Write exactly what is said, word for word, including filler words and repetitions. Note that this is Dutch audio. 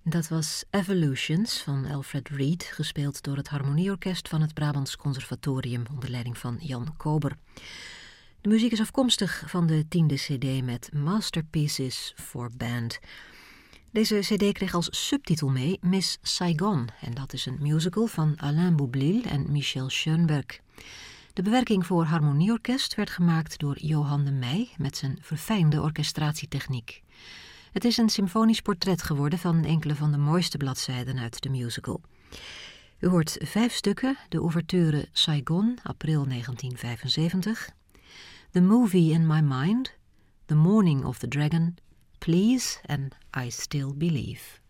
Dat was Evolutions van Alfred Reed, gespeeld door het Harmonieorkest van het Brabants Conservatorium onder leiding van Jan Kober. De muziek is afkomstig van de tiende cd met Masterpieces for Band. Deze cd kreeg als subtitel mee Miss Saigon en dat is een musical van Alain Boublil en Michel Schoenberg. De bewerking voor harmonieorkest werd gemaakt door Johan de Meij met zijn verfijnde orchestratietechniek. Het is een symfonisch portret geworden van enkele van de mooiste bladzijden uit de musical. U hoort vijf stukken, de ouverture Saigon, april negentien vijfenzeventig, The Movie in My Mind, The Morning of the Dragon, Please en I Still Believe.